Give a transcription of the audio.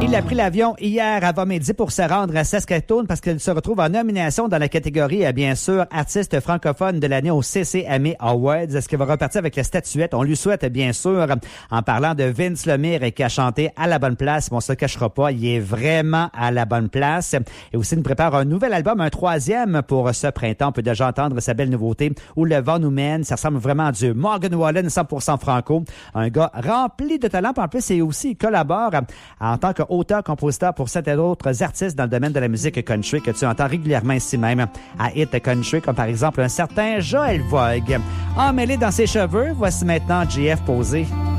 Il a pris l'avion hier avant midi pour se rendre à Saskatoon parce qu'il se retrouve en nomination dans la catégorie, bien sûr, artiste francophone de l'année au CCMA Awards. Est-ce qu'il va repartir avec la statuette? On lui souhaite, bien sûr, en parlant de Vince Lemire qui a chanté à la bonne place. Mais on se le cachera pas, il est vraiment à la bonne place. Et aussi, il nous prépare un nouvel album, un troisième pour ce printemps. On peut déjà entendre sa belle nouveauté, Où le vent nous mène. Ça ressemble vraiment à du Morgan Wallen, 100% franco. Un gars rempli de talent. En plus, et aussi, il collabore en tant qu'auteur, compositeur pour certains autres artistes dans le domaine de la musique country que tu entends régulièrement ici même à Hit Country, comme par exemple un certain Joël Vogue. Emmêlé dans ses cheveux, voici maintenant JF posé.